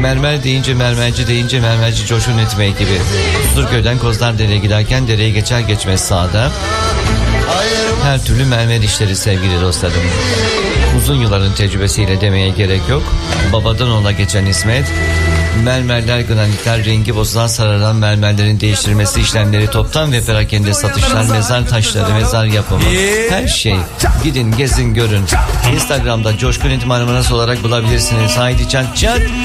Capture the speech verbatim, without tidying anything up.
Mermer deyince, mermerci deyince mermerci Coşkun Etmek gibi. Kuzurköy'den Kozlardere'ye giderken dereyi geçer geçmez sağda her türlü mermer işleri sevgili dostlarım. Uzun yılların tecrübesiyle demeye gerek yok. Babadan ona geçen hizmet, mermerler, granitler, rengi bozulan sararan mermerlerin değiştirilmesi işlemleri, toptan ve perakende satışlar, mezar taşları, mezar yapımı, her şey. Gidin gezin görün. Instagram'da Coşkun Etim Aramanas olarak bulabilirsiniz. Haydi çat çat.